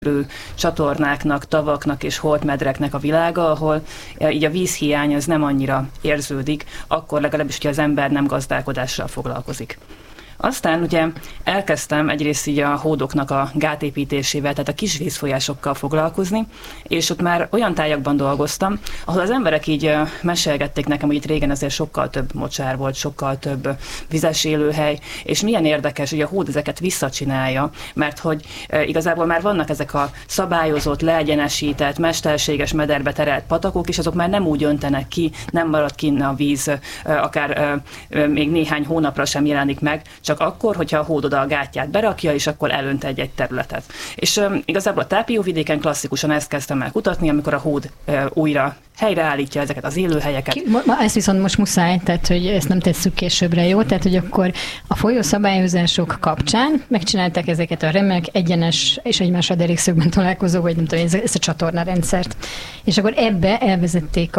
csatornáknak, tavaknak és holtmedreknek a világa, ahol így a vízhiány az nem annyira érződik, akkor legalábbis, hogy az ember nem gazdálkodással foglalkozik. Aztán ugye elkezdtem egyrészt így a hódoknak a gátépítésével, tehát a kis vízfolyásokkal foglalkozni, és ott már olyan tájakban dolgoztam, ahol az emberek így mesélgették nekem, hogy itt régen azért sokkal több mocsár volt, sokkal több vizes élőhely, és milyen érdekes, hogy a hód ezeket visszacsinálja, mert hogy igazából már vannak ezek a szabályozott, leegyenesített, mesterséges mederbe terelt patakok, és azok már nem úgy öntenek ki, nem marad kinn a víz, akár még néhány hónapra sem jelenik meg, csak akkor, hogyha a hód oda a gátját berakja, és akkor elönt egy területet. És igazából a tápióvidéken klasszikusan ezt kezdtem el kutatni, amikor a hód újra helyreállítja ezeket az élőhelyeket. Ezt viszont most muszáj, tehát hogy ezt nem tesszük későbbre, jó? Tehát, hogy akkor a folyószabályozások kapcsán megcsinálták ezeket a remek, egyenes és egymásra derékszögben találkozó, vagy nem tudom, ezt a csatornarendszert. És akkor ebbe elvezették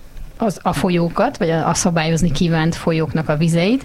a folyókat, vagy a szabályozni kívánt folyóknak a vizeit,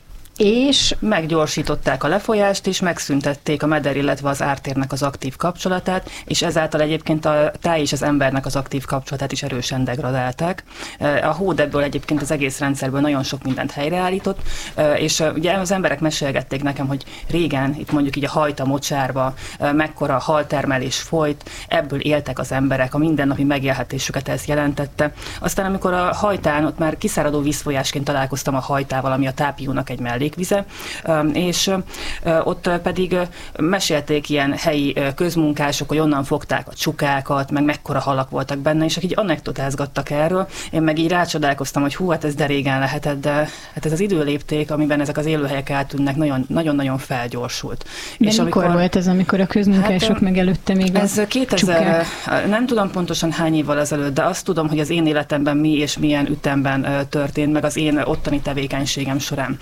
és meggyorsították a lefolyást, és megszüntették a meder, illetve az ártérnek az aktív kapcsolatát, és ezáltal egyébként a táj és az embernek az aktív kapcsolatát is erősen degradálták. A hód ebből egyébként az egész rendszerből nagyon sok mindent helyreállított, és ugye az emberek mesélgették nekem, hogy régen, itt mondjuk így a Hajta mocsárba mekkora haltermelés folyt, ebből éltek az emberek, a mindennapi megélhetésüket ez jelentette. Aztán amikor a Hajtán, ott már kiszáradó vízfolyásként találkoztam a Hajtával, ami a tápiónak egy mellékvize, és ott pedig mesélték ilyen helyi közmunkások, hogy onnan fogták a csukákat, meg mekkora halak voltak benne, és akik így anekdotázgattak erről, én meg így rácsodálkoztam, hogy hú, hát ez de régen lehetett, de hát ez az időlépték, amiben ezek az élőhelyek eltűnnek, nagyon-nagyon felgyorsult. De és mikor volt ez, amikor a közmunkások meg előtte még ez 2000, nem tudom pontosan hány évvel ezelőtt, de azt tudom, hogy az én életemben mi és milyen ütemben történt, meg az én ottani tevékenységem során.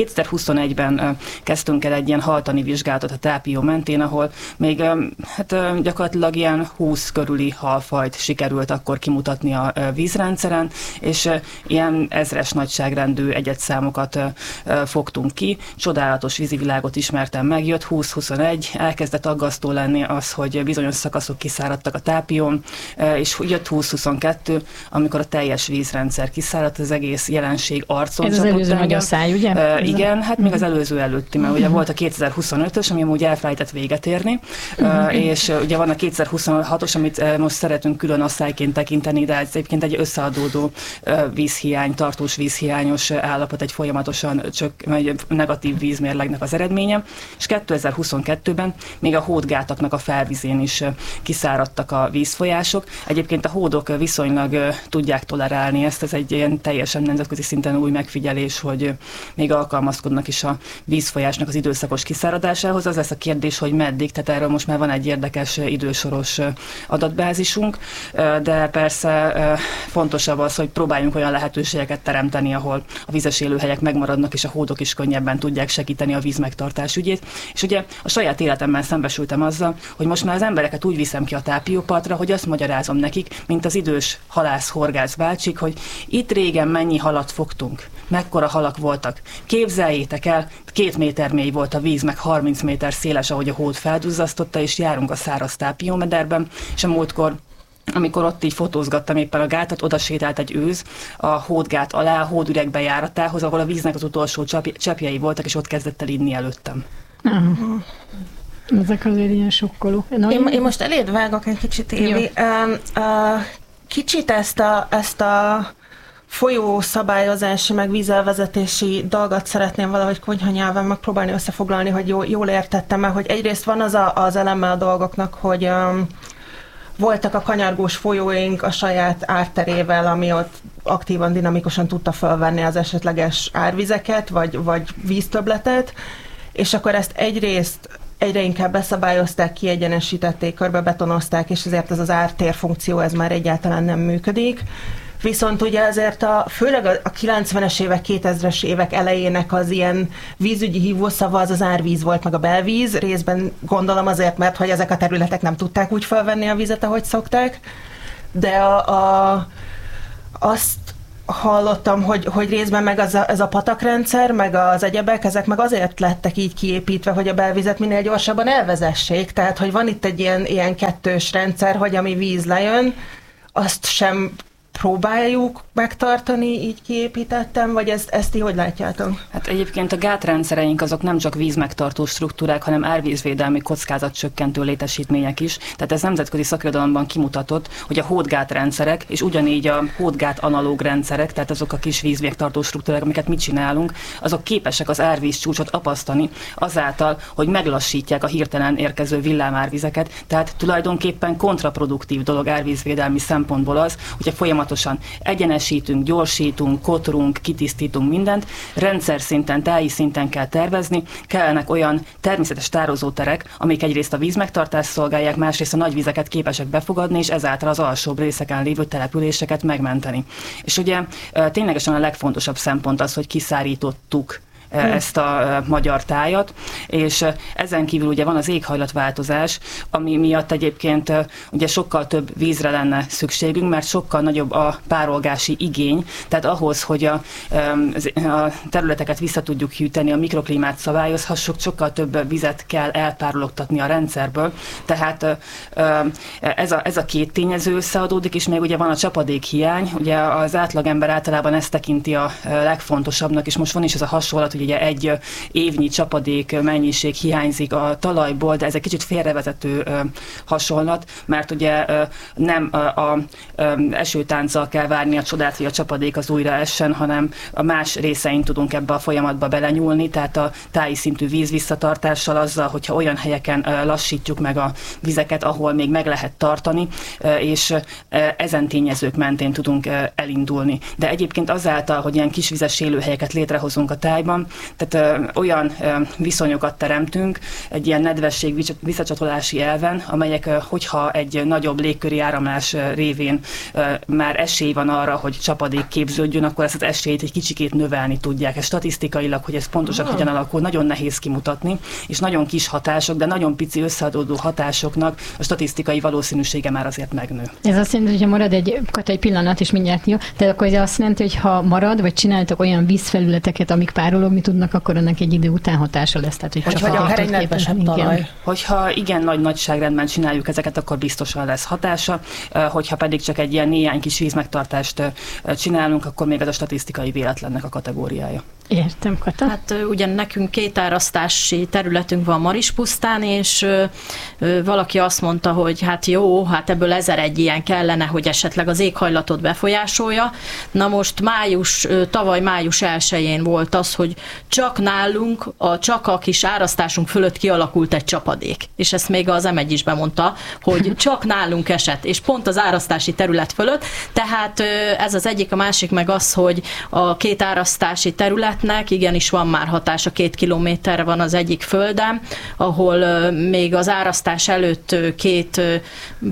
2021-ben kezdtünk el egy ilyen haltani vizsgálatot a tápió mentén, ahol még gyakorlatilag ilyen 20 körüli halfajt sikerült akkor kimutatni a vízrendszeren, és ilyen ezres nagyságrendű egyedszámokat fogtunk ki. Csodálatos vízivilágot ismertem meg, jött 20-21, elkezdett aggasztó lenni az, hogy bizonyos szakaszok kiszáradtak a tápión, és jött 20-22, amikor a teljes vízrendszer kiszáradt, az egész jelenség arcon csapott. Ez az előző nagy asszály, ugye? Igen, hát még az előző előtti, mert ugye volt a 2025-ös, ami amúgy elfelejtett véget érni, és ugye van a 2026-os, amit most szeretünk külön asszályként tekinteni, de ez egyébként egy összeadódó vízhiány, tartós vízhiányos állapot, egy folyamatosan egy negatív vízmérlegnek az eredménye, és 2022-ben még a hódgátaknak a felvizén is kiszáradtak a vízfolyások. Egyébként a hódok viszonylag tudják tolerálni ezt, ez egy ilyen teljesen nemzetközi szinten új megfigyelés, hogy még alkalmazkodnak is a vízfolyásnak az időszakos kiszáradásához. Az lesz a kérdés, hogy meddig, tehát erről most már van egy érdekes idősoros adatbázisunk, de persze fontosabb az, hogy próbáljunk olyan lehetőségeket teremteni, ahol a vízes élőhelyek megmaradnak, és a hódok is könnyebben tudják segíteni a vízmegtartás ügyét. És ugye a saját életemben szembesültem azzal, hogy most már az embereket úgy viszem ki a tápiópartra, hogy azt magyarázom nekik, mint az idős halász-horgász bácsik, hogy itt régen mennyi halat fogtunk, mekkora halak voltak. Képzeljétek el, 2 méter mély volt a víz, meg 30 méter széles, ahogy a hód felduzzasztotta, és járunk a száraz tápiómederben, és a múltkor, amikor ott így fotózgattam éppen a gátat, oda sétált egy őz a hódgát alá, a hódüreg bejáratához, ahol a víznek az utolsó cseppjei voltak, és ott kezdett el inni előttem. Ezek azért ilyen sokkoló. Én most eléd vágok egy kicsit, Évi. Kicsit ezt a folyószabályozási, meg vízelvezetési dolgot szeretném valahogy konyha nyelven megpróbálni összefoglalni, hogy jól értettem el, hogy egyrészt van az eleme a dolgoknak, hogy voltak a kanyargós folyóink a saját árterével, ami ott aktívan, dinamikusan tudta felvenni az esetleges árvizeket, vagy víztöbbletet, és akkor ezt egyrészt egyre inkább beszabályozták, kiegyenesítették, körbebetonozták, és ezért ez az ártér funkció ez már egyáltalán nem működik. Viszont ugye azért főleg a 90-es évek, 2000-es évek elejének az ilyen vízügyi hívószava az árvíz volt, meg a belvíz, részben gondolom azért, mert hogy ezek a területek nem tudták úgy felvenni a vizet, ahogy szokták, de azt hallottam, hogy részben meg ez a patakrendszer, meg az egyebek, ezek meg azért lettek így kiépítve, hogy a belvizet minél gyorsabban elvezessék. Tehát, hogy van itt egy ilyen kettős rendszer, hogy ami víz lejön, azt sem próbáljuk megtartani, így kiépítettem, vagy ezt ti hogy látjátok? Hát egyébként a gátrendszereink azok nem csak vízmegtartó struktúrák, hanem árvízvédelmi kockázatcsökkentő létesítmények is. Tehát ez nemzetközi szakirodalomban kimutatott, hogy a hódgátrendszerek, és ugyanígy a hódgát analóg rendszerek, tehát azok a kis vízmegtartó struktúrák, amiket mit csinálunk, azok képesek az árvízcsúcsot apasztani azáltal, hogy meglassítják a hirtelen érkező villámárvizeket. Tehát tulajdonképpen kontraproduktív dolog árvízvédelmi szempontból az, hogyha folyamatosan egyenesítünk, gyorsítunk, kotrunk, kitisztítunk mindent, rendszer szinten, táji szinten kell tervezni, kellenek olyan természetes tározóterek, amik egyrészt a vízmegtartást szolgálják, másrészt a nagy vizeket képesek befogadni, és ezáltal az alsóbb részeken lévő településeket megmenteni. És ugye ténylegesen a legfontosabb szempont az, hogy kiszárítottuk ezt a magyar tájat, és ezen kívül ugye van az éghajlatváltozás, ami miatt egyébként ugye sokkal több vízre lenne szükségünk, mert sokkal nagyobb a párolgási igény, tehát ahhoz, hogy a területeket vissza tudjuk hűteni, a mikroklímát szabályozhassuk, sokkal több vizet kell elpárologtatni a rendszerből, tehát ez a két tényező összeadódik, és még ugye van a csapadékhiány, ugye az átlagember általában ezt tekinti a legfontosabbnak, és most van is ez a hasonlat, hogy ugye egy évnyi csapadék mennyiség hiányzik a talajból, de ez egy kicsit félrevezető hasonlat, mert ugye nem a esőtánccal kell várni a csodát, hogy a csapadék az újra essen, hanem a más részein tudunk ebbe a folyamatba belenyúlni, tehát a táji szintű vízvisszatartással azzal, hogyha olyan helyeken lassítjuk meg a vizeket, ahol még meg lehet tartani, és ezen tényezők mentén tudunk elindulni. De egyébként azáltal, hogy ilyen kisvizes élőhelyeket létrehozunk a tájban, tehát olyan viszonyokat teremtünk egy ilyen nedvesség visszacsatolási elven, amelyek, hogyha egy nagyobb légköri áramlás révén már esély van arra, hogy csapadék képződjön, akkor ezt az esélyt egy kicsikét növelni tudják. Ez statisztikailag, hogy ez pontosan hogyan alakul, nagyon nehéz kimutatni, és nagyon kis hatások, de nagyon pici összeadódó hatásoknak a statisztikai valószínűsége már azért megnő. Ez azt jelenti, hogy ha marad egy pillanat, és mindjárt jó, tehát akkor ez azt jelenti, hogy ha marad, vagy csináltok olyan vízfelületeket, amik párologni tudnak, akkor ennek egy idő után hatása lesz. Tehát, hogy vagy akár egy nedvesebb talaj. Hogyha igen nagy nagyságrendben csináljuk ezeket, akkor biztosan lesz hatása. Hogyha pedig csak egy ilyen néhány kis vízmegtartást csinálunk, akkor még ez a statisztikai véletlennek a kategóriája. Értem, Kata. Hát ugye nekünk 2 árasztási területünk van Marispusztán, és valaki azt mondta, hogy hát jó, hát ebből 1001 ilyen kellene, hogy esetleg az éghajlatot befolyásolja. Na most tavaly május 1-én volt az, hogy csak nálunk, csak a kis árasztásunk fölött kialakult egy csapadék. És ezt még az M1 is bemondta, hogy csak nálunk esett, és pont az árasztási terület fölött. Tehát ez az egyik, a másik meg az, hogy a 2 árasztási területnek igenis van már hatása, 2 kilométerre van az egyik földem, ahol még az árasztás előtt 1-2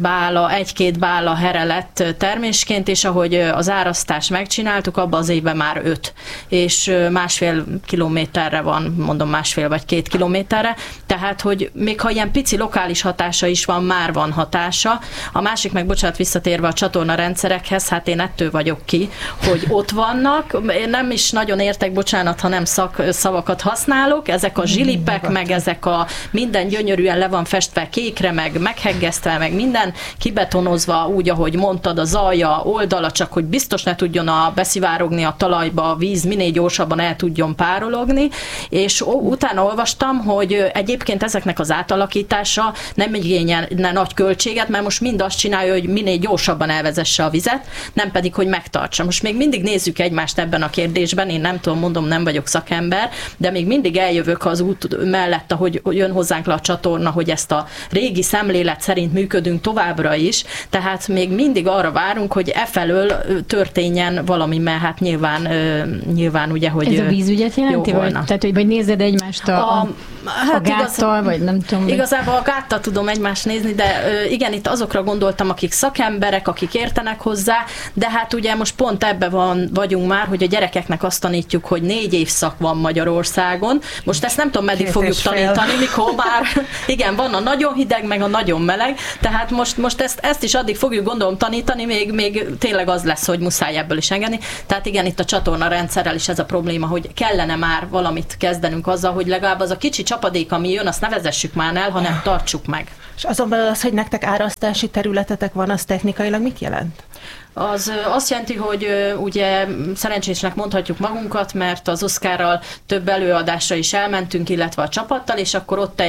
bála here lett termésként, és ahogy az árasztást megcsináltuk, abban az évben már 5. És 1,5 kilométerre van, mondom 1,5 vagy 2 kilométerre, tehát, hogy még ha ilyen pici lokális hatása is van, már van hatása. A másik meg, bocsánat, visszatérve a csatorna rendszerekhez, hát én ettől vagyok ki, hogy ott vannak, én nem is nagyon értek, bocsánat, ha nem szavakat használok, ezek a zsilipek, meg ezek a minden gyönyörűen le van festve kékre, meg megheggesztve, meg minden kibetonozva, úgy, ahogy mondtad, az alja, oldala, csak hogy biztos ne tudjon beszivárogni a talajba a víz, minél gyorsabban el tudjon párologni, és utána olvastam, hogy egyébként ezeknek az átalakítása nem igényelne nagy költséget, mert most mind azt csinálja, hogy minél gyorsabban elvezesse a vizet, nem pedig, hogy megtartsa. Most még mindig nézzük egymást ebben a kérdésben, én nem tudom, mondom, nem vagyok szakember, de még mindig eljövök az út mellett, ahogy jön hozzánk le a csatorna, hogy ezt a régi szemlélet szerint működünk továbbra is, tehát még mindig arra várunk, hogy efelől történjen valami, mert hát nyilván ugye, hogy ez a vízügyet jelenti? Tehát, hogy vagy nézed egymást a gáttal, vagy nem tudom. Igazából a gáttal tudom egymást nézni, de igen, itt azokra gondoltam, akik szakemberek, akik értenek hozzá, de hát ugye most pont ebben vagyunk már, hogy a gyerekeknek azt tanítjuk, hogy 4 évszak van Magyarországon. Most ezt nem tudom, meddig fogjuk tanítani, mikor már, igen, van a nagyon hideg, meg a nagyon meleg, tehát most ezt is addig fogjuk gondolom tanítani, még tényleg az lesz, hogy muszáj ebből is engedni. Tehát igen, itt a csatorna rendszerrel is ez a probléma, hogy kellene már valamit kezdenünk azzal, hogy legalább az a kicsi csapadék, ami jön, azt ne vezessük már el, hanem tartsuk meg. És azon belül az, hogy nektek árasztási területetek van, az technikailag mit jelent? Az azt jelenti, hogy ugye szerencsésnek mondhatjuk magunkat, mert az Oszkárral több előadásra is elmentünk, illetve a csapattal, és akkor ott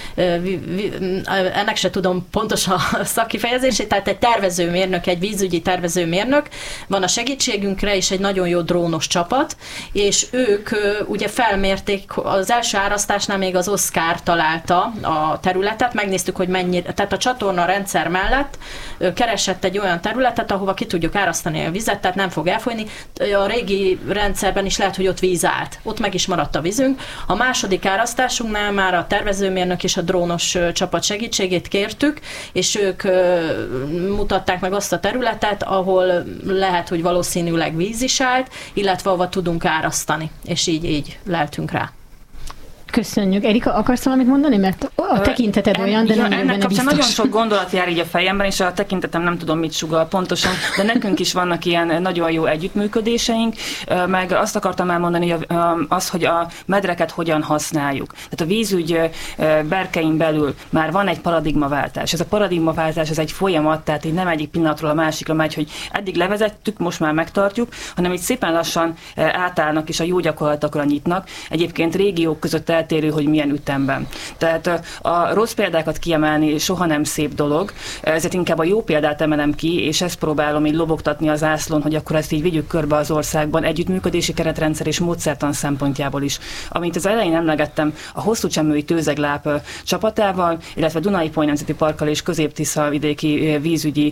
ennek se tudom pontos a szakkifejezését, tehát egy tervezőmérnök, egy vízügyi tervezőmérnök van a segítségünkre, és egy nagyon jó drónos csapat, és ők ugye felmérték, az első árasztásnál még az Oszkár találta a területet, megnéztük, hogy mennyire, tehát a csatorna rendszer mellett keresett egy olyan területet, ahova ki tudjuk árasztani a vizet, tehát nem fog elfolyni. A régi rendszerben is lehet, hogy ott víz állt. Ott meg is maradt a vízünk. A második árasztásunknál már a tervezőmérnök és a drónos csapat segítségét kértük, és ők mutatták meg azt a területet, ahol lehet, hogy valószínűleg víz is állt, illetve ahova tudunk árasztani. És így leltünk rá. Köszönjük. Erika, akarsz valamit mondani? Mert a tekinteted olyan, de nem vagyok benne biztos. Nagyon sok gondolat jár így a fejemben, és a tekintetem nem tudom, mit sugall pontosan, de nekünk is vannak ilyen nagyon jó együttműködéseink, meg azt akartam elmondani, hogy a medreket hogyan használjuk. Tehát a vízügy berkein belül már van egy paradigmaváltás. Ez a paradigmaváltás ez egy folyamat, tehát így nem egyik pillanatról a másikra megy, hogy eddig levezettük, most már megtartjuk, hanem így szépen lassan átállnak és a jó gyakorlatokra nyitnak. Egyébként régiók között eltérő, hogy milyen ütemben. Tehát a rossz példákat kiemelni soha nem szép dolog, ezért inkább a jó példát emelem ki, és ezt próbálom így lobogtatni az zászlón, hogy akkor ezt így vigyük körbe az országban, együttműködési keretrendszer és módszertan szempontjából is. Amint az elején emlegettem, a Hosszúcsemői Tőzegláp csapatával, illetve Dunai-Poly Nemzeti Parkkal és Közép-Tisza vidéki vízügyi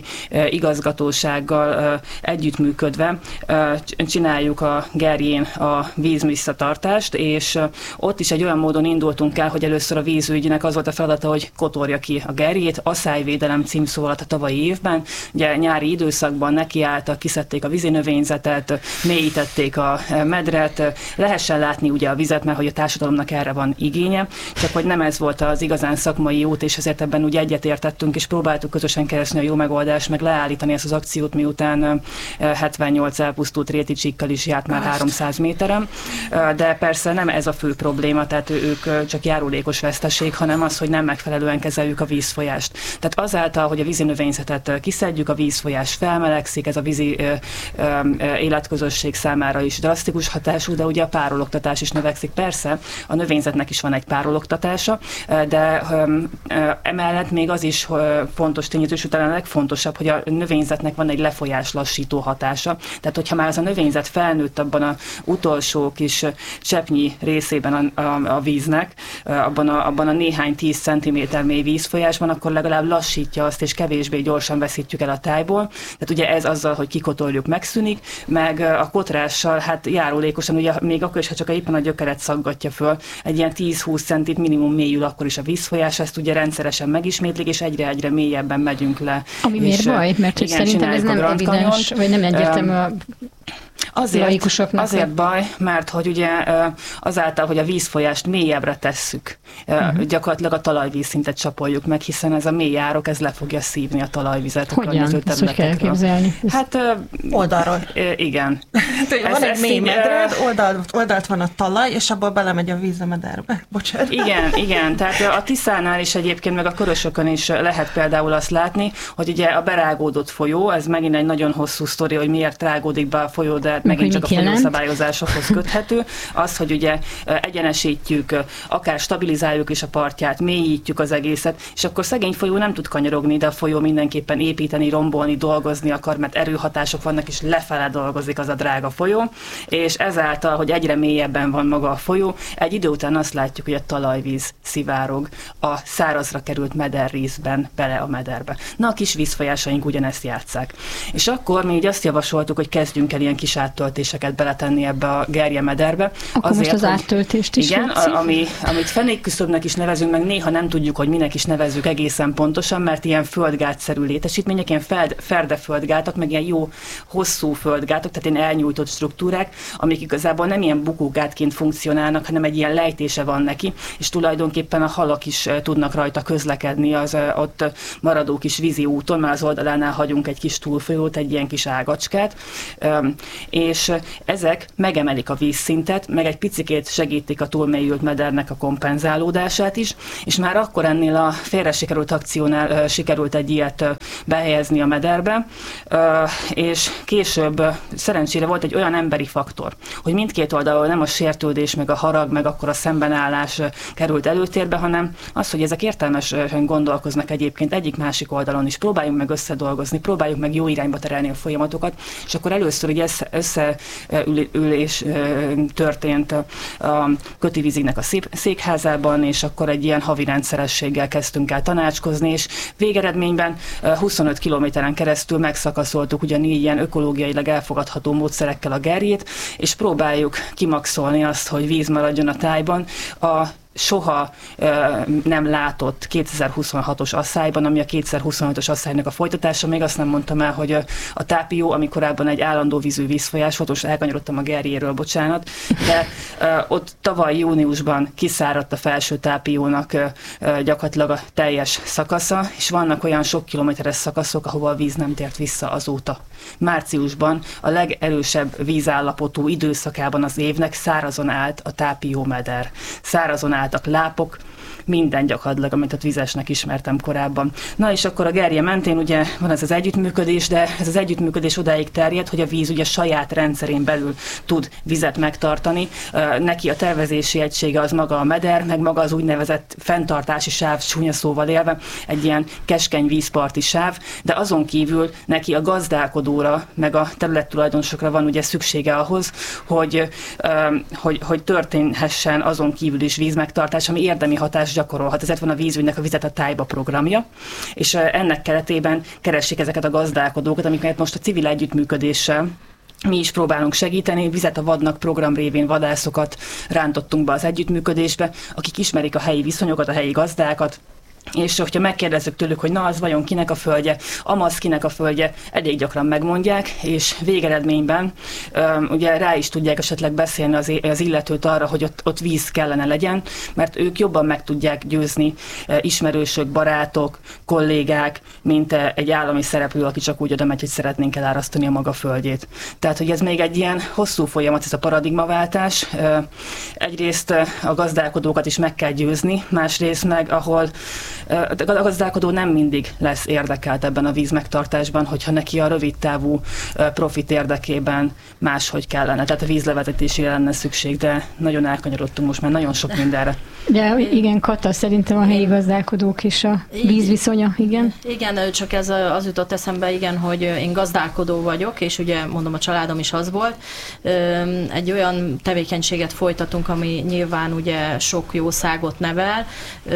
igazgatósággal együttműködve csináljuk a Gerjén a vízvisszatartást, és ott is egy olyan módon indultunk el, hogy először a vízügynek az volt a feladata, hogy kotorja ki a gerjét, asszályvédelem címszó alatt a tavalyi évben. Ugye nyári időszakban nekiálltak, kiszedték a vízinövényzetet, mélyítették a medret, lehessen látni ugye a vizet, mert hogy a társadalomnak erre van igénye, csak hogy nem ez volt az igazán szakmai út, és ezért ebben ugye egyetértettünk, és próbáltuk közösen keresni a jó megoldást, meg leállítani ezt az akciót, miután 78 elpusztult réticsikkal is járt már 300 méteren, de persze nem ez a fő probléma, tehát ők csak járulékos veszteség, hanem az, hogy nem megfelelően kezeljük a vízfolyást. Tehát azáltal, hogy a vízinövényzetet kiszedjük, a vízfolyás felmelegszik, ez a vízi életközösség számára is drasztikus hatású, de ugye a párologtatás is növekszik. Persze, a növényzetnek is van egy párologtatása, de emellett még az is fontos tényező, és utána a legfontosabb, hogy a növényzetnek van egy lefolyás lassító hatása. Tehát, hogyha már az a növényzet felnőtt abban az utolsó kis cseppnyi részében a víznek, abban a néhány 10 cm mély vízfolyásban, akkor legalább lassítja azt, és kevésbé gyorsan veszítjük el a tájból. Tehát ugye ez azzal, hogy kikotoljuk, megszűnik, meg a kotrással, hát járulékosan, ugye még akkor is, ha csak éppen a gyökeret szaggatja föl, egy ilyen 10-20 centit minimum mélyül akkor is a vízfolyás, ezt ugye rendszeresen megismétlik, és egyre mélyebben megyünk le. Ami miért baj? Mert igen, szerintem ez nem evidens, vagy nem egyértelmű Azért baj, mert hogy ugye azáltal, hogy a vízfolyást mélyebbre tesszük, gyakorlatilag a talajvízszintet csapoljuk meg, hiszen ez a mély árok, ez le fogja szívni a talajvizet a környező területekről. Hát oldalról. Igen. Van egy mély medred, oldalt van a talaj, és abból belemegy a víz a mederbe. Bocsánat. Igen. Tehát a Tiszánál is egyébként, meg a Körösökön is lehet például azt látni, hogy ugye a berágódott folyó, ez megint egy nagyon hosszú sztori, hogy miért rágódik be a folyó, de megint csak a folyószabályozásokhoz köthető. Az, hogy ugye egyenesítjük, akár stabilizáljuk is a partját, mélyítjük az egészet, és akkor szegény folyó nem tud kanyarogni, de a folyó mindenképpen építeni, rombolni, dolgozni akar, mert erőhatások vannak, és lefele dolgozik az a drága folyó, és ezáltal, hogy egyre mélyebben van maga a folyó, egy idő után azt látjuk, hogy a talajvíz szivárog a szárazra került medervízben bele a mederbe. Na, a kis vízfolyásaink ugyanezt játsszák. És akkor mi így azt javasoltuk, hogy kezdjünk el ilyen kis áttöltéseket beletenni ebbe a gerjemederbe. Akkor azért, most az áttöltést is. Igen, amit fenékküszöbnek is nevezünk, meg néha nem tudjuk, hogy minek is nevezzük egészen pontosan, mert ilyen földgátszerű létesítmények, ilyen ferdeföldgátak, meg ilyen jó hosszú földgátok, tehát ilyen elnyújtott struktúrák, amik igazából nem ilyen bukógátként funkcionálnak, hanem egy ilyen lejtése van neki, és tulajdonképpen a halak is tudnak rajta közlekedni az ott maradó kis vízi úton, mert az oldalánál hagyunk egy kis túlfolyót, egy ilyen kis ágacskát, és ezek megemelik a vízszintet, meg egy picikét segítik a túlmélyült medernek a kompenzálódását is, és már akkor ennél a félre sikerült akciónál sikerült egy ilyet behelyezni a mederbe, és később szerencsére volt egy olyan emberi faktor, hogy mindkét oldalon nem a sértődés, meg a harag, meg akkor a szembenállás került előtérbe, hanem az, hogy ezek értelmesen gondolkoznak egyébként egyik-másik oldalon is. Próbáljunk meg összedolgozni, próbáljuk meg jó irányba terelni a folyamatokat, és akkor először ugye összeülés történt a Kötivízignek a székházában, és akkor egy ilyen havi rendszerességgel kezdtünk el tanácskozni, és végeredményben 25 kilométeren keresztül megszakaszoltuk ugyanígy ilyen ökológiailag elfogadható módszerekkel a gerjét, és próbáljuk kimaxolni azt, hogy víz maradjon a tájban a soha nem látott 2026-os asszályban, ami a 2025-ös asszálynak a folytatása. Még azt nem mondtam el, hogy a tápió, ami korábban egy állandó vízű vízfolyás volt, most elkanyarodtam a gerjéről, bocsánat, de ott tavaly júniusban kiszáradt a felső tápiónak gyakorlatilag a teljes szakasza, és vannak olyan sok kilométeres szakaszok, ahova a víz nem tért vissza azóta. Márciusban a legerősebb vízállapotú időszakában az évnek szárazon állt a tápió meder. Szárazon álltak lápok, minden gyakorlatilag, amit ott vizesnek ismertem korábban. Na és akkor a gerje mentén ugye van ez az együttműködés, de ez az együttműködés odáig terjed, hogy a víz ugye saját rendszerén belül tud vizet megtartani. Neki a tervezési egysége az maga a meder, meg maga az úgynevezett fenntartási sáv, csúnya szóval élve, egy ilyen keskeny vízparti sáv, de azon kívül neki a gazdálkodóra, meg a területtulajdonosokra van ugye szüksége ahhoz, hogy történhessen azon kívül is vízmegtartás, ami érdemi hatás gyakorolhat. Ezért van a vízügynek a Vizet a tájba programja, és ennek keretében keresik ezeket a gazdálkodókat, amiket most a civil együttműködéssel mi is próbálunk segíteni. Vizet a vadnak program révén vadászokat rántottunk be az együttműködésbe, akik ismerik a helyi viszonyokat, a helyi gazdákat, és hogyha megkérdezzük tőlük, hogy na, az vajon kinek a földje, amaz kinek a földje, elég gyakran megmondják, és végeredményben ugye rá is tudják esetleg beszélni az illetőt arra, hogy ott víz kellene legyen, mert ők jobban meg tudják győzni ismerősök, barátok, kollégák, mint egy állami szereplő, aki csak úgy oda megy, hogy szeretnénk elárasztani a maga földjét. Tehát, hogy ez még egy ilyen hosszú folyamat, ez a paradigmaváltás. Egyrészt a gazdálkodókat is meg kell győzni, másrészt meg, ahol a gazdálkodó nem mindig lesz érdekelt ebben a vízmegtartásban, hogyha neki a rövidtávú profit érdekében máshogy kellene. Tehát a vízlevezetésére lenne szükség, de nagyon elkanyarodtunk most már nagyon sok mindenre. De igen, Kata, szerintem a helyi gazdálkodók is a vízviszonya, igen. Igen, csak ez az jutott eszembe, igen, hogy én gazdálkodó vagyok, és ugye mondom, a családom is az volt. Egy olyan tevékenységet folytatunk, ami nyilván ugye sok jószágot nevel.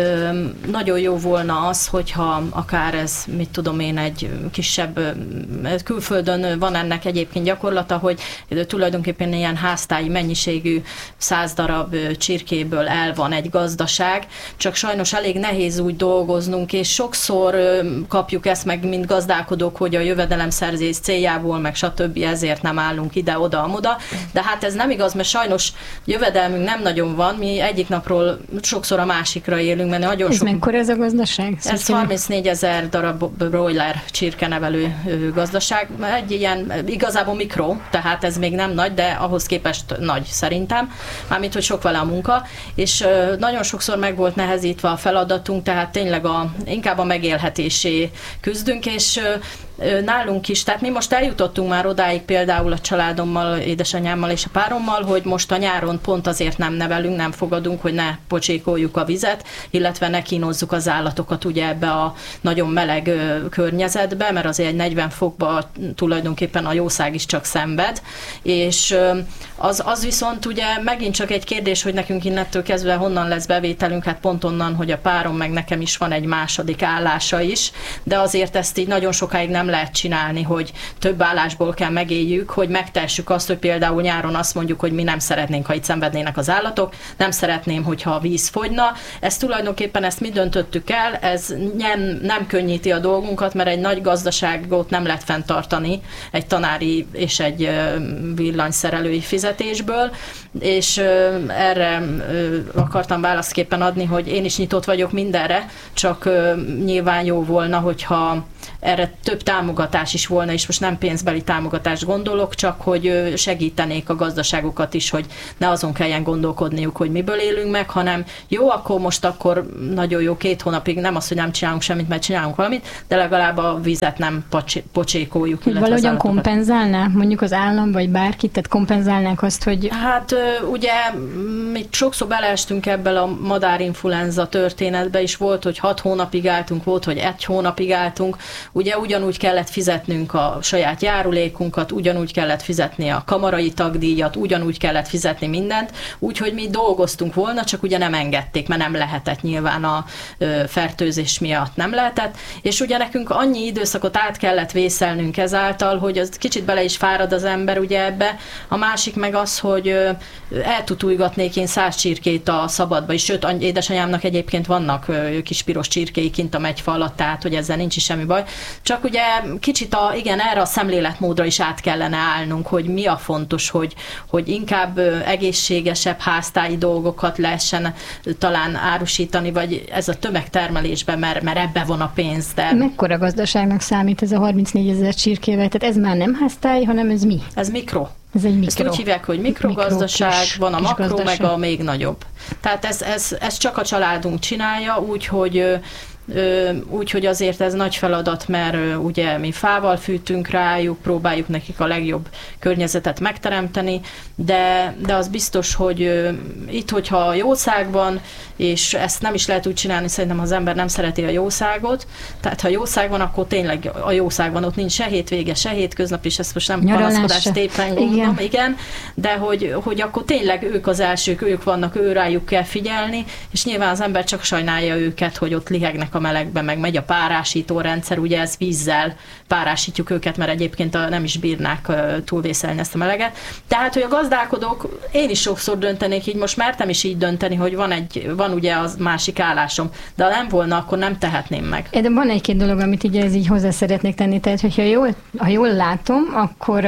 Nagyon jó volna az, hogyha akár ez, mit tudom én, egy kisebb, külföldön van ennek egyébként gyakorlata, hogy tulajdonképpen ilyen háztáji mennyiségű 100 darab csirkéből el van egy gazdaság, csak sajnos elég nehéz úgy dolgoznunk, és sokszor kapjuk ezt meg, mint gazdálkodók, hogy a jövedelemszerzés céljából, meg stb. Ezért nem állunk ide-oda, amoda, de hát ez nem igaz, mert sajnos jövedelmünk nem nagyon van, mi egyik napról sokszor a másikra élünk, mert nagyon sok... Mekkora ez a gazdaság? Ez 34 000 darab broiler csirkenevelő gazdaság. Egy ilyen igazából mikro, tehát ez még nem nagy, de ahhoz képest nagy szerintem, mármint, hogy sok vele a munka, és nagyon sokszor meg volt nehezítve a feladatunk, tehát tényleg inkább a megélhetésé küzdünk, és nálunk is, tehát mi most eljutottunk már odáig például a családommal, édesanyámmal és a párommal, hogy most a nyáron pont azért nem nevelünk, nem fogadunk, hogy ne pocsékoljuk a vizet, illetve ne kínozzuk az állatokat ugye ebbe a nagyon meleg környezetbe, mert azért egy 40 fokban tulajdonképpen a jószág is csak szenved, és az viszont ugye megint csak egy kérdés, hogy nekünk innettől kezdve honnan lesz bevételünk, hát pont onnan, hogy a párom meg nekem is van egy második állása is, de azért ezt így nagyon sokáig nem lehet csinálni, hogy több állásból kell megéljük, hogy megtehessük azt, hogy például nyáron azt mondjuk, hogy mi nem szeretnénk, ha itt szenvednének az állatok, nem szeretném, hogyha a víz fogyna. Ezt tulajdonképpen mi döntöttük el, ez nem könnyíti a dolgunkat, mert egy nagy gazdaságot nem lehet fenntartani egy tanári és egy villanyszerelői fizetésből, és erre akartam válaszképpen adni, hogy én is nyitott vagyok mindenre, csak nyilván jó volna, hogyha erre több támogatás is volna, és most nem pénzbeli támogatást gondolok, csak hogy segítenék a gazdaságokat is, hogy ne azon kelljen gondolkodniuk, hogy miből élünk meg, hanem jó, akkor nagyon jó 2 hónapig, nem az, hogy nem csinálunk semmit, mert csinálunk valamit, de legalább a vizet nem pocsékoljuk. Valahogyan kompenzálná mondjuk az állam, vagy bárki, tehát kompenzálnák azt, hogy... Hát ugye mi sokszor beleestünk ebből a madárinfluenza történetbe is, volt, hogy 6 hónapig álltunk, volt, hogy 1 hónapig álltunk. Ugye ugyanúgy kellett fizetnünk a saját járulékunkat, ugyanúgy kellett fizetni a kamarai tagdíjat, ugyanúgy kellett fizetni mindent, úgyhogy mi dolgoztunk volna, csak ugye nem engedték, mert nem lehetett, nyilván a fertőzés miatt nem lehetett, és ugye nekünk annyi időszakot át kellett vészelnünk ezáltal, hogy az kicsit bele is fárad az ember ugye ebbe. A másik meg az, hogy eltutújgatnék én 100 csirkét a szabadba is, sőt, édesanyámnak egyébként vannak kis piros csirkéi kint a megyfa alatt, tehát hogy ezzel nincs is semmi baj. Csak ugye kicsit erre a szemléletmódra is át kellene állnunk, hogy mi a fontos, hogy inkább egészségesebb háztáji dolgokat lehessen talán árusítani, vagy ez a tömegtermelésben, mert ebbe van a pénz. De... Mekkora gazdaságnak számít ez a 34 000 csirkével? Tehát ez már nem háztály, hanem ez mi? Ez mikro. Ez egy mikro. Ezt úgy hívják, hogy mikrogazdaság, van a makro, gazdaság. meg a még nagyobb. Tehát ez csak a családunk csinálja, úgyhogy azért ez nagy feladat, mert ugye mi fával fűtünk rájuk, próbáljuk nekik a legjobb környezetet megteremteni, de az biztos, hogy itt, hogyha a jószágban, és ezt nem is lehet úgy csinálni, szerintem az ember nem szereti a jószágot, tehát ha jószág van, akkor tényleg a jószág van, ott nincs se hétvége, se hétköznap, és ezt most nem panaszkodást éppen gondolom, igen, de hogy akkor tényleg ők az elsők, ők vannak, rájuk kell figyelni, és nyilván az ember csak sajnálja őket, hogy ott lihegnek a melegben, meg megy a párásító rendszer, ugye ez vízzel párásítjuk őket, mert egyébként nem is bírnák túlvészelni ezt a meleget. Tehát, hogy a gazdálkodók, én is sokszor döntenék így, most mertem is így dönteni, hogy van ugye az másik állásom, de ha nem volna, akkor nem tehetném meg. De van egy-két dolog, amit így hozzá szeretnék tenni, tehát hogyha jól látom, akkor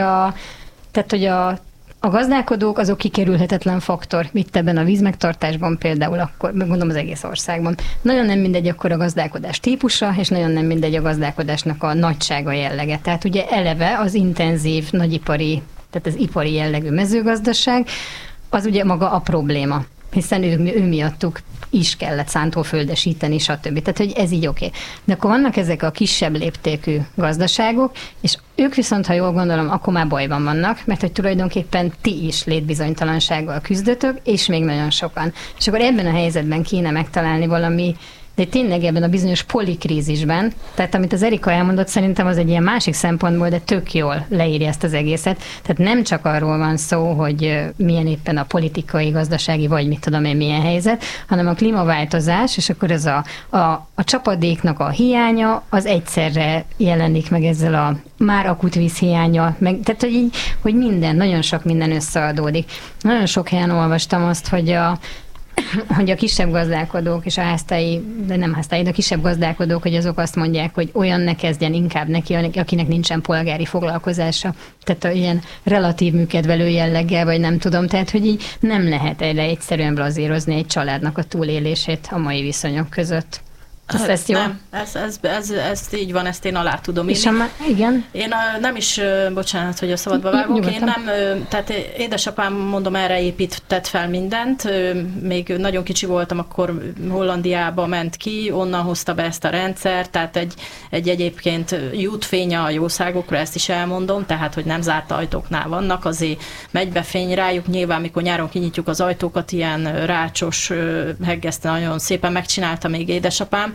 a gazdálkodók azok kikerülhetetlen faktor, itt ebben a vízmegtartásban például, akkor gondolom az egész országban. Nagyon nem mindegy akkor a gazdálkodás típusa, és nagyon nem mindegy a gazdálkodásnak a nagysága jellege. Tehát ugye eleve az intenzív, nagyipari, tehát az ipari jellegű mezőgazdaság, az ugye maga a probléma, hiszen ő miattuk is kellett szántóföldesíteni, stb. Tehát, hogy ez így oké. De akkor vannak ezek a kisebb léptékű gazdaságok, és ők viszont, ha jól gondolom, akkor már bajban vannak, mert hogy tulajdonképpen ti is létbizonytalansággal küzdötök, és még nagyon sokan. És akkor ebben a helyzetben kéne megtalálni valami, de tényleg ebben a bizonyos polikrízisben, tehát amit az Erika elmondott, szerintem az egy ilyen másik szempontból, de tök jól leírja ezt az egészet. Tehát nem csak arról van szó, hogy milyen éppen a politikai, gazdasági, vagy mit tudom én milyen helyzet, hanem a klímaváltozás, és akkor ez a csapadéknak a hiánya, az egyszerre jelenik meg ezzel a már akut vízhiánya, tehát hogy minden, nagyon sok minden összeadódik. Nagyon sok helyen olvastam azt, hogy a kisebb gazdálkodók és a háztáji, de nem háztáji, de a kisebb gazdálkodók, hogy azok azt mondják, hogy olyan ne kezdjen inkább neki, akinek nincsen polgári foglalkozása. Tehát ilyen relatív műkedvelő jelleggel, vagy nem tudom. Tehát, hogy így nem lehet erre egyszerűen blazírozni egy családnak a túlélését a mai viszonyok között. Ez jó? Nem, ez így van, ezt én alá tudom írni. Igen? Én nem is, bocsánat, hogy a szabadba vágok, én nem, tehát édesapám, mondom, erre épített fel mindent, még nagyon kicsi voltam, akkor Hollandiába ment ki, onnan hozta be ezt a rendszert, tehát egy egyébként jut fénye a jószágokra, ezt is elmondom, tehát, hogy nem zárt ajtóknál vannak, azért megy be fény rájuk, nyilván, mikor nyáron kinyitjuk az ajtókat, ilyen rácsos heggesztő, nagyon szépen megcsinálta még édesapám,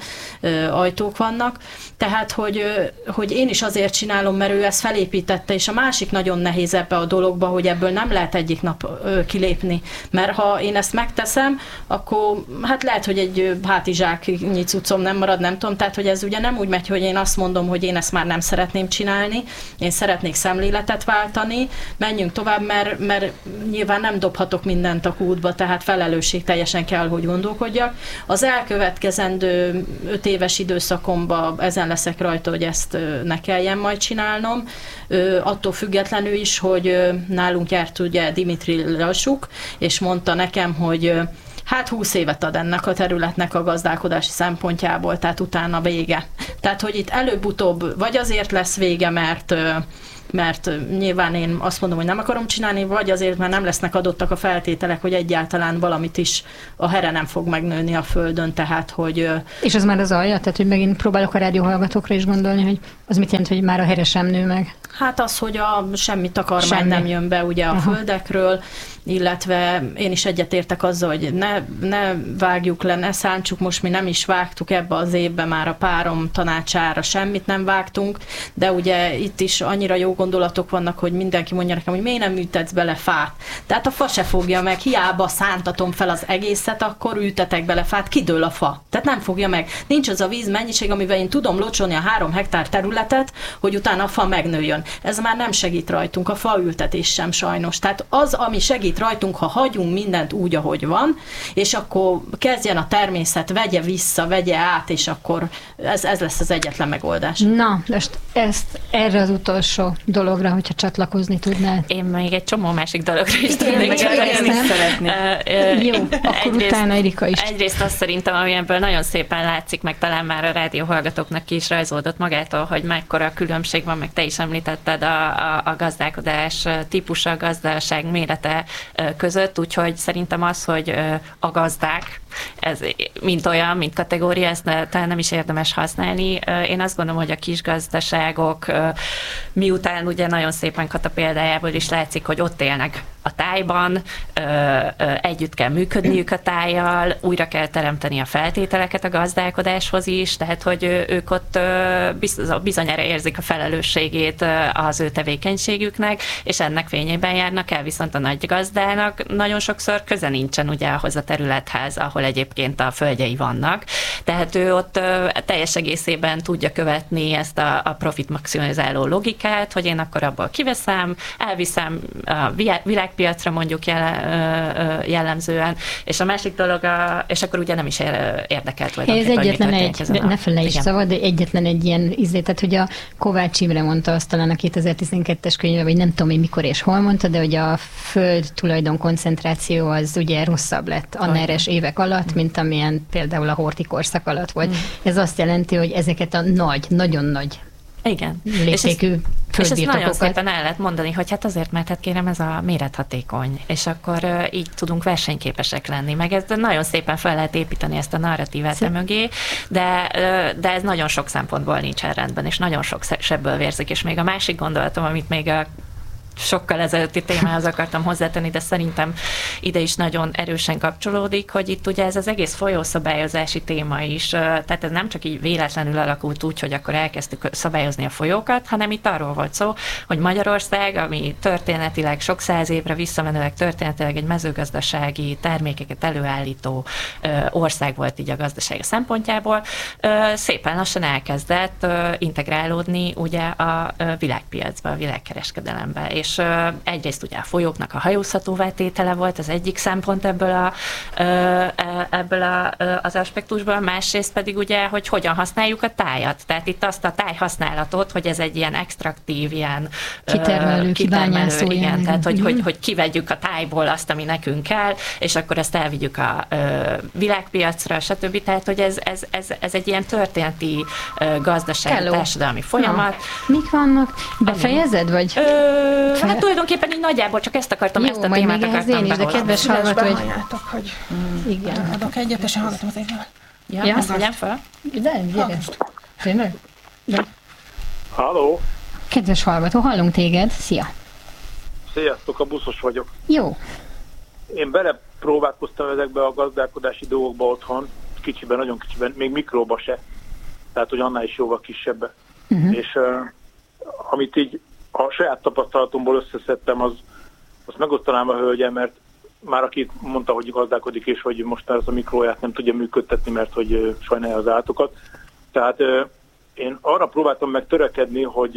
ajtók vannak. Tehát, hogy én is azért csinálom, mert ő ezt felépítette, és a másik nagyon nehéz ebbe a dologba, hogy ebből nem lehet egyik nap kilépni. Mert ha én ezt megteszem, akkor hát lehet, hogy egy hátizsáknyi cuccom nem marad, nem tudom. Tehát, hogy ez ugye nem úgy megy, hogy én azt mondom, hogy én ezt már nem szeretném csinálni, én szeretnék szemléletet váltani, menjünk tovább, mert nyilván nem dobhatok mindent a kútba, tehát felelősségteljesen kell, hogy gondolkodjak. Az elkövetkezendő 5 éves időszakomban ezen leszek rajta, hogy ezt ne kelljen majd csinálnom. Attól függetlenül is, hogy nálunk járt ugye Dimitri Lassuk, és mondta nekem, hogy hát 20 évet ad ennek a területnek a gazdálkodási szempontjából, tehát utána vége. Tehát, hogy itt előbb-utóbb vagy azért lesz vége, mert nyilván én azt mondom, hogy nem akarom csinálni, vagy azért, mert nem lesznek adottak a feltételek, hogy egyáltalán valamit is a here nem fog megnőni a földön, tehát, hogy... És az már az alja? Tehát, hogy megint próbálok a rádióhallgatókra is gondolni, hogy az mit jelent, hogy már a here sem nő meg? Hát az, hogy semmi takarmány nem jön be ugye a földekről, illetve én is egyetértek azzal, hogy ne vágjuk le, ne szántsuk, most mi nem is vágtuk ebbe az évben már a párom tanácsára, semmit nem vágtunk, de ugye itt is annyira jó gondolatok vannak, hogy mindenki mondja nekem, hogy miért nem ültetsz bele fát. Tehát a fa se fogja meg, hiába szántatom fel az egészet, akkor ültetek bele fát, kidől a fa. Tehát nem fogja meg. Nincs az a víz mennyiség, amivel én tudom locsolni a 3 hektár területet, hogy utána a fa megnőjön. Ez már nem segít rajtunk, a faültetés sem sajnos. Tehát az, ami segít rajtunk, ha hagyunk mindent úgy, ahogy van, és akkor kezdjen a természet, vegye vissza, vegye át, és akkor ez lesz az egyetlen megoldás. Na, most erre az utolsó dologra, hogyha csatlakozni tudnál. Én még egy csomó másik dologra is tudnék szeretni. Jó, akkor utána Erika is. Egyrészt azt szerintem, ami ebből nagyon szépen látszik, meg talán már a rádióhallgatóknak ki is rajzódott magától, hogy mekkora különbség van, meg te is említetted a gazdálkodás típusa, a gazdaság mérete között, úgyhogy szerintem az, hogy a gazdák, ez mint olyan, mint kategória, ezt talán nem is érdemes használni. Én azt gondolom, hogy a kisgazdaságok, miután ugye nagyon szépen Kata példájából is látszik, hogy ott élnek a tájban, együtt kell működniük a tájjal, újra kell teremteni a feltételeket a gazdálkodáshoz is, tehát hogy ők ott bizonyára érzik a felelősségét az ő tevékenységüknek, és ennek fényében járnak el, viszont a nagy gazdának nagyon sokszor köze nincsen ugye ahhoz a területhez, ahol egyébként a földjei vannak. Tehát ő ott teljes egészében tudja követni ezt a profit maximalizáló logikát, hogy én akkor abból kiveszem, elviszem a világpiacra mondjuk jellemzően, és a másik dolog, és akkor ugye nem is érdekelt vagy. Ez egyetlen ne felejtsd szabad, de egyetlen egy ilyen tehát hogy a Kovács Imre mondta azt talán a 2012-es könyve, vagy nem tudom én mikor és hol mondta, de hogy a föld tulajdon koncentráció az ugye rosszabb lett a NER-es évek alatt, mint amilyen például a Horthy korszak alatt volt. Ez azt jelenti, hogy ezeket a nagyon nagy léptékű és ezt nagyon szépen el lehet mondani, hogy hát azért, mert hát kérem, ez a mérethatékony, és akkor így tudunk versenyképesek lenni, meg ez nagyon szépen fel lehet építeni ezt a narratívát mögé, de ez nagyon sok szempontból nincsen rendben, és nagyon sok sebből vérzik, és még a másik gondolatom, amit még a sokkal ezelőtti témához akartam hozzátenni, de szerintem ide is nagyon erősen kapcsolódik, hogy itt ugye ez az egész folyószabályozási téma is, tehát ez nem csak így véletlenül alakult úgy, hogy akkor elkezdtük szabályozni a folyókat, hanem itt arról volt szó, hogy Magyarország, ami történetileg sok száz évre visszamenőleg történetileg egy mezőgazdasági termékeket előállító ország volt így a gazdasága szempontjából, szépen lassan elkezdett integrálódni ugye a világpiacba, a világkereskedelembe. És egyrészt ugye a folyóknak a hajózhatóvá tétele volt az egyik szempont ebből az aspektusból, másrészt pedig ugye, hogy hogyan használjuk a tájat. Tehát itt azt a tájhasználatot, hogy ez egy ilyen extraktív, ilyen kitermelő, igen, tehát hogy kivegyük a tájból azt, ami nekünk kell, és akkor ezt elvigyük a világpiacra, stb. Tehát, hogy ez egy ilyen történeti gazdasági társadalmi folyamat. Mik vannak? Befejezed, vagy? Hát tulajdonképpen így nagyjából csak ezt akartam, ezt a témát akartam de kedves hallgató, hogy igen. Adok egyet, és hallgatom az egyet. Ja, ezt vegyem fel? De, gyere. Tényleg? Halló! Kedves hallgató, hallunk téged. Szia! Sziasztok, a buszos vagyok. Jó. Én belepróbálkoztam ezekbe a gazdálkodási dolgokba otthon, kicsiben, nagyon kicsiben, még mikróba se. Tehát, hogy annál is jóval kisebbe. És amit így a saját tapasztalatomból összeszedtem, azt megosztanám a hölgyem, mert már aki mondta, hogy gazdálkodik, és hogy most már az a mikróját nem tudja működtetni, mert hogy sajnálja az állatokat. Tehát én arra próbáltam meg törekedni, hogy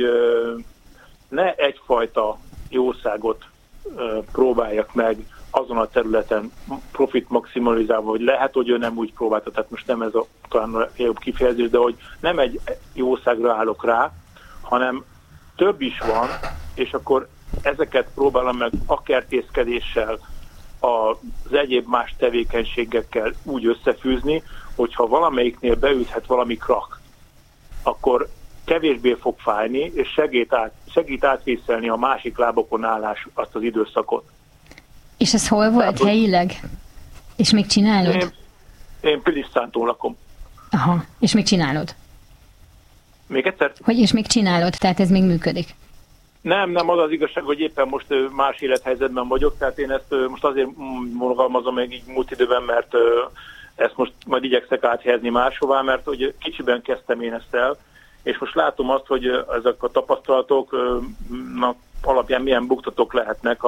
ne egyfajta jószágot próbáljak meg azon a területen profit maximalizálva, hogy lehet, hogy ő nem úgy próbálta, tehát most nem ez talán a jobb kifejezés, de hogy nem egy jószágra állok rá, hanem több is van, és akkor ezeket próbálom meg a kertészkedéssel, az egyéb más tevékenységekkel úgy összefűzni, hogyha valamelyiknél beüthet valami krak, akkor kevésbé fog fájni, és segít átvészelni a másik lábokon állás azt az időszakot. És ez hol volt? Tehát, helyileg? És még csinálod? Én Pilisszántón lakom. Aha, és még csinálod? Még egyszer? Hogy és még csinálod, tehát ez még működik? Nem, az az igazság, hogy éppen most más élethelyzetben vagyok, tehát én ezt most azért fogalmazom meg így múlt időben, mert ezt most majd igyekszek áthelyezni máshová, mert hogy kicsiben kezdtem én ezt el, és most látom azt, hogy ezek a tapasztalatok alapján milyen buktatók lehetnek,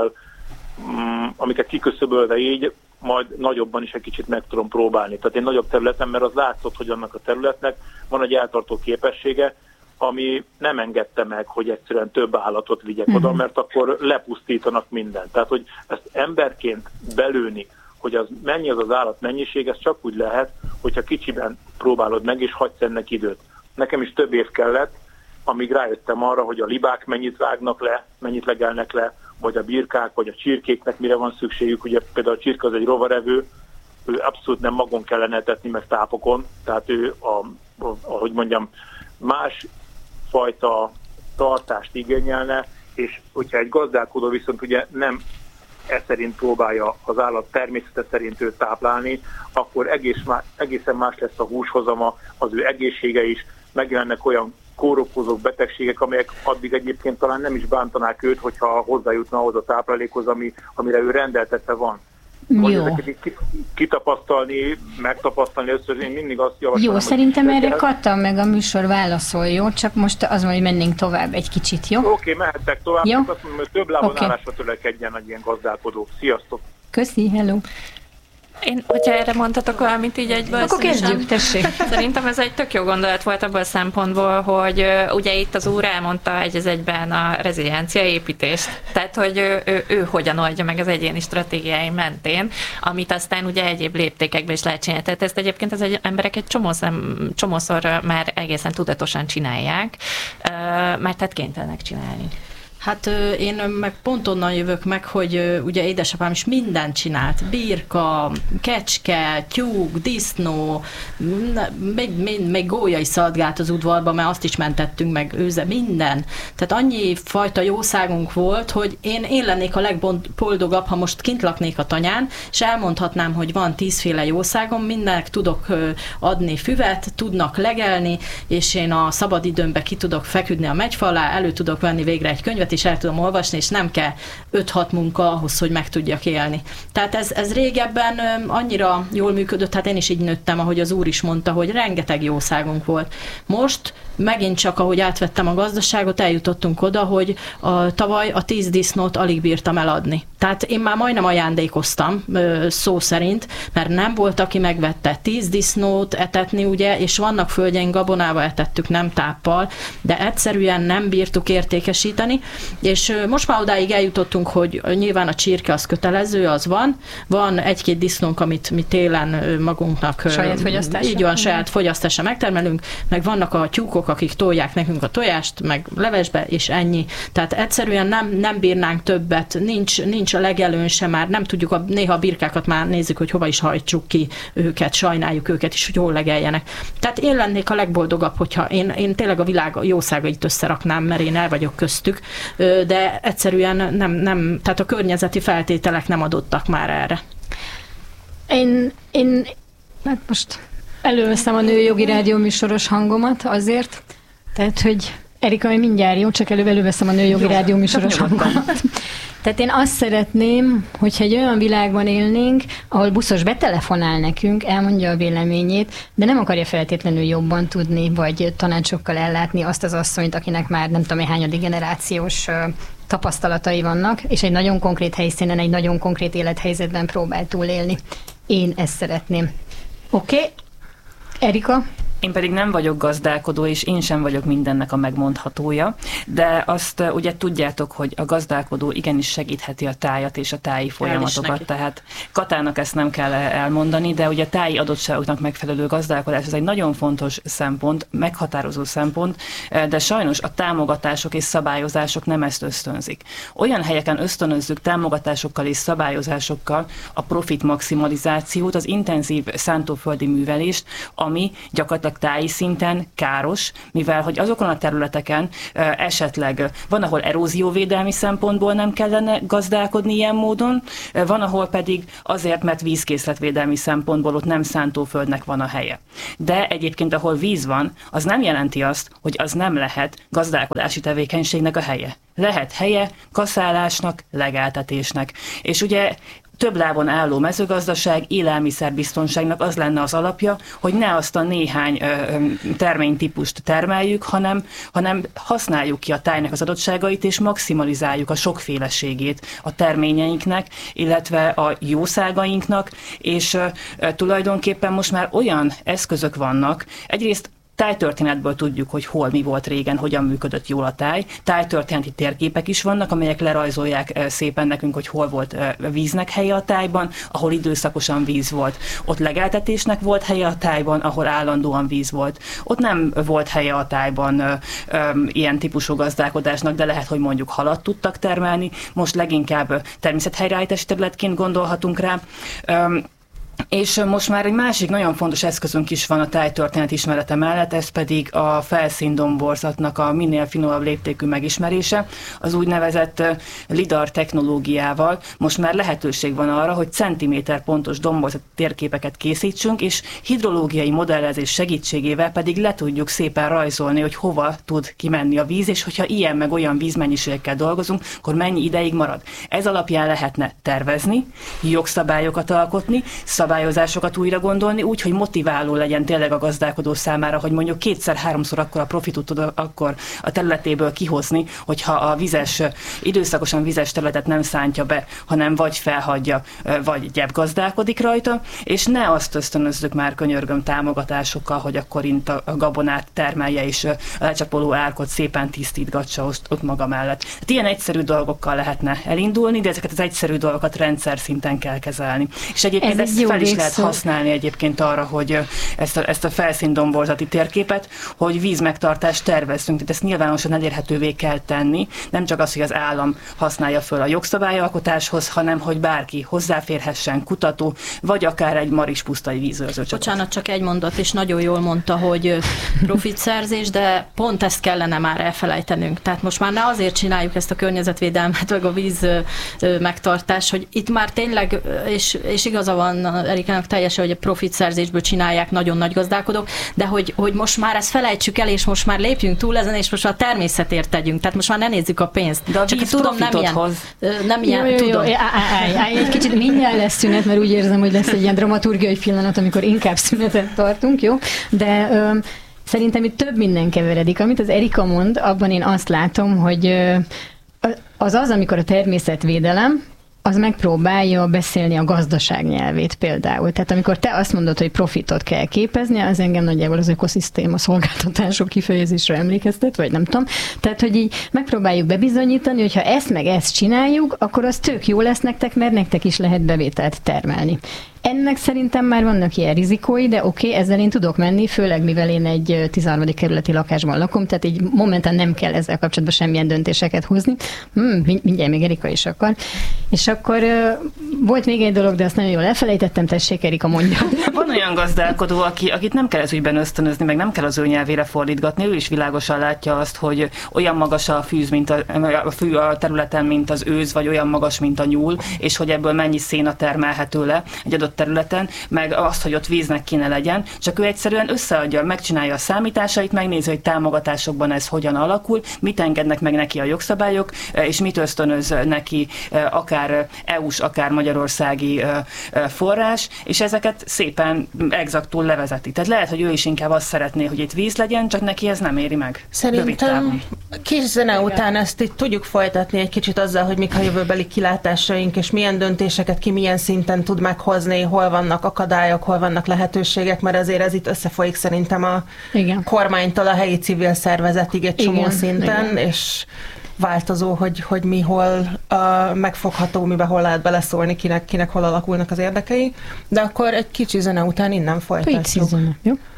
amiket kiköszöbölve így, majd nagyobban is egy kicsit meg tudom próbálni. Tehát egy nagyobb területen, mert az látszott, hogy annak a területnek van egy eltartó képessége, ami nem engedte meg, hogy egyszerűen több állatot vigyek oda, mert akkor lepusztítanak mindent. Tehát, hogy ezt emberként belőni, hogy az mennyi az állat mennyiség, ez csak úgy lehet, hogyha kicsiben próbálod meg, és hagysz ennek időt. Nekem is több év kellett, amíg rájöttem arra, hogy a libák mennyit vágnak le, mennyit legelnek le, vagy a birkák, vagy a csirkéknek mire van szükségük. Ugye például a csirke az egy rovarevő, ő abszolút nem magon kellene etetni, meg tápokon, tehát ő, ahogy mondjam, más fajta tartást igényelne, és hogyha egy gazdálkodó viszont ugye nem szerint próbálja az állat természete szerint őt táplálni, akkor egészen más lesz a húshozama, az ő egészsége is, megjelennek olyan kórokozók, betegségek, amelyek addig egyébként talán nem is bántanák őt, hogyha hozzájutna ahhoz a táplálékhoz, amire ő rendeltetve van. Ezeket kitapasztalni, megtapasztalni összör, én mindig azt javaslom. Jó, szerintem erre Kata meg a műsor válaszol, jó? Csak most az van, hogy mennénk tovább egy kicsit, jó? Oké, mehettek tovább, jó? Azt mondom, hogy több lábon állásra törekedjen egy ilyen gazdálkodó. Sziasztok! Köszi, hello! Hogyha erre mondhatok valamit így egyből. Akkor kezdjük, tessék. Szerintem ez egy tök jó gondolat volt abból a szempontból, hogy ugye itt az úr elmondta egy az egyben a reziliencia építést. Tehát, hogy ő hogyan oldja meg az egyéni stratégiái mentén, amit aztán ugye egyéb léptékekben is lehet csinálni. Tehát ezt egyébként az emberek egy csomószor már egészen tudatosan csinálják, mert tehát kénytelenek csinálni. Hát én meg pont onnan jövök meg, hogy ugye édesapám is mindent csinált. Birka, kecske, tyúk, disznó, még gólya is szaladgált az udvarba, mert azt is mentettünk meg, őze, minden. Tehát annyi fajta jószágunk volt, hogy én lennék a legboldogabb, ha most kint laknék a tanyán, és elmondhatnám, hogy van 10 féle jószágom, mindennek tudok adni füvet, tudnak legelni, és én a szabadidőmbe ki tudok feküdni a megyfa alá, elő tudok venni végre egy könyvet, és el tudom olvasni, és nem kell 5-6 munka ahhoz, hogy meg tudjak élni. Tehát ez régebben annyira jól működött, hát én is így nőttem, ahogy az úr is mondta, hogy rengeteg jószágunk volt. Most megint csak, ahogy átvettem a gazdaságot, eljutottunk oda, hogy tavaly a 10 disznót alig bírtam eladni. Tehát én már majdnem ajándékoztam, szó szerint, mert nem volt, aki megvette 10 disznót etetni, ugye, és vannak földjeink, gabonával etettük, nem táppal, de egyszerűen nem bírtuk értékesíteni, és most már odáig eljutottunk, hogy nyilván a csirke az kötelező, az van egy-két disznónk, amit mi télen magunknak saját fogyasztásra. Így van, saját fogyasztásra megtermelünk, meg vannak a tyúkok, akik tolják nekünk a tojást, meg levesbe, és ennyi. Tehát egyszerűen nem bírnánk többet, nincs a legelőn sem már, nem tudjuk, néha a birkákat már nézzük, hogy hova is hajtsuk ki őket, sajnáljuk őket is, hogy hol legeljenek. Tehát én lennék a legboldogabb, hogyha én tényleg a világ jószágait összeraknám, mert én el vagyok köztük, de egyszerűen nem, tehát a környezeti feltételek nem adottak már erre. Én hát most előveszem a Nőjogi Rádió műsoros hangomat azért, tehát, hogy Erika, mindjárt jó, csak előveszem a Nőjogi Rádió műsoros hangomat. Tehát én azt szeretném, hogyha egy olyan világban élnénk, ahol buszos betelefonál nekünk, elmondja a véleményét, de nem akarja feltétlenül jobban tudni, vagy tanácsokkal ellátni azt az asszonyt, akinek már nem tudom, hányadik generációs tapasztalatai vannak, és egy nagyon konkrét helyszínen, egy nagyon konkrét élethelyzetben próbál túlélni. Én ezt szeretném. Oké? Erika? Én pedig nem vagyok gazdálkodó, és én sem vagyok mindennek a megmondhatója, de azt ugye tudjátok, hogy a gazdálkodó igenis segítheti a tájat és a táji folyamatokat, tehát Katának ezt nem kell elmondani, de ugye a táji adottságoknak megfelelő gazdálkodás, ez egy nagyon fontos szempont, meghatározó szempont, de sajnos a támogatások és szabályozások nem ezt ösztönzik. Olyan helyeken ösztönözzük támogatásokkal és szabályozásokkal a profit maximalizációt, az intenzív szántóföldi művelést, ami gyakorlatilag táji szinten káros, mivel hogy azokon a területeken esetleg van, ahol erózióvédelmi szempontból nem kellene gazdálkodni ilyen módon, van, ahol pedig azért, mert vízkészletvédelmi szempontból ott nem szántóföldnek van a helye. De egyébként, ahol víz van, az nem jelenti azt, hogy az nem lehet gazdálkodási tevékenységnek a helye. Lehet helye kaszálásnak, legeltetésnek. És ugye több lábon álló mezőgazdaság, élelmiszerbiztonságnak az lenne az alapja, hogy ne azt a néhány terménytípust termeljük, hanem használjuk ki a tájnak az adottságait, és maximalizáljuk a sokféleségét a terményeinknek, illetve a jószágainknak, és tulajdonképpen most már olyan eszközök vannak, egyrészt tájtörténetből tudjuk, hogy hol mi volt régen, hogyan működött jól a táj. Tájtörténeti térképek is vannak, amelyek lerajzolják szépen nekünk, hogy hol volt víznek helye a tájban, ahol időszakosan víz volt. Ott legeltetésnek volt helye a tájban, ahol állandóan víz volt. Ott nem volt helye a tájban ilyen típusú gazdálkodásnak, de lehet, hogy mondjuk halat tudtak termelni. Most leginkább természethelyreállítási területként gondolhatunk rá. És most már egy másik nagyon fontos eszközünk is van a tájtörténet ismerete mellett, ez pedig a felszíndomborzatnak a minél finomabb léptékű megismerése. Az úgynevezett LIDAR technológiával most már lehetőség van arra, hogy centiméter pontos domborzat térképeket készítsünk, és hidrológiai modellezés segítségével pedig le tudjuk szépen rajzolni, hogy hova tud kimenni a víz, és hogyha ilyen meg olyan vízmennyiségekkel dolgozunk, akkor mennyi ideig marad. Ez alapján lehetne tervezni, jogszabályokat alkotni, szabályozásokat újra gondolni, úgy, hogy motiváló legyen tényleg a gazdálkodó számára, hogy mondjuk 2-3-szor akkor a profitot tud akkor a területéből kihozni, hogyha a időszakosan vizes területet nem szántja be, hanem vagy felhagyja, vagy gyepgazdálkodik rajta, és ne azt ösztönözzük már, könyörgöm, támogatásokkal, hogy akkor itt a gabonát termelje, és a lecsapoló árkot szépen tisztítgatsa ott maga mellett. Hát ilyen egyszerű dolgokkal lehetne elindulni, de ezeket az egyszerű dolgokat rendszer szinten kell kezelni. És egyébként ezt fel is lehet használni egyébként arra, hogy ezt a felszíndomborzati térképet, hogy vízmegtartást tervezzünk. Tehát ezt nyilvánosan elérhetővé kell tenni. Nem csak az, hogy az állam használja föl a jogszabályalkotáshoz, hanem hogy bárki hozzáférhessen, kutató, vagy akár egy marispusztai vízőrző csapat. Bocsánat, csak egy mondat, és nagyon jól mondta, hogy profitszerzés, de pont ezt kellene már elfelejtenünk. Tehát most már ne azért csináljuk ezt a környezetvédelmet, vagy a víz megtartás, hogy itt már tényleg, és igaza van Erikának teljesen, hogy a profitszerzésből csinálják nagyon nagy gazdálkodók, de hogy most már ezt felejtsük el, és most már lépjünk túl ezen, és most már a természetért tegyünk. Tehát most már ne nézzük a pénzt. De a víz tudom, nem ilyen, tudom. Egy kicsit mindjárt lesz szünet, mert úgy érzem, hogy lesz egy ilyen dramaturgiai pillanat, amikor inkább szünetet tartunk, jó? De szerintem itt több minden keveredik. Amit az Erika mond, abban én azt látom, hogy az, amikor a természetvédelem, az megpróbálja beszélni a gazdaság nyelvét például. Tehát amikor te azt mondod, hogy profitot kell képezni, az engem nagyjából az ökoszisztéma szolgáltatások kifejezésre emlékeztet, vagy nem tudom. Tehát, hogy így megpróbáljuk bebizonyítani, hogy ha ezt meg ezt csináljuk, akkor az tök jó lesz nektek, mert nektek is lehet bevételt termelni. Ennek szerintem már vannak ilyen rizikói, de oké, ezzel én tudok menni, főleg mivel én egy 13. kerületi lakásban lakom, tehát így momentán nem kell ezzel kapcsolatban semmilyen döntéseket hozni. Mindjárt még Erika is akar. És akkor volt még egy dolog, de azt nagyon jól elfelejtettem, tessék, Erika, mondja. Van olyan gazdálkodó, akit nem kell ez ügyben ösztönözni, meg nem kell az ő nyelvére fordítgatni, ő is világosan látja azt, hogy olyan magas a fűz, mint a fű a területen, mint az őz, vagy olyan magas, mint a nyúl, és hogy ebből mennyi széna termelhető le egy adott adott területen, meg azt, hogy ott víznek kéne legyen, csak ő egyszerűen összeadja, megcsinálja a számításait, megnézi, hogy támogatásokban ez hogyan alakul, mit engednek meg neki a jogszabályok, és mit ösztönöz neki akár EU-s, akár magyarországi forrás, és ezeket szépen exaktul levezeti. Tehát lehet, hogy ő is inkább azt szeretné, hogy itt víz legyen, csak neki ez nem éri meg. Szerintem kis zene után ezt itt tudjuk folytatni egy kicsit azzal, hogy mik a jövőbeli kilátásaink, és milyen döntéseket ki milyen szinten tud meghozni, hol vannak akadályok, hol vannak lehetőségek, mert azért ez itt összefolyik szerintem a kormánytól a helyi civil szervezetig egy csomó szinten, és változó, hogy mi hol megfogható, miben hol lehet beleszólni, kinek hol alakulnak az érdekei. De akkor egy kicsi zene után innen folytatjuk. Jó?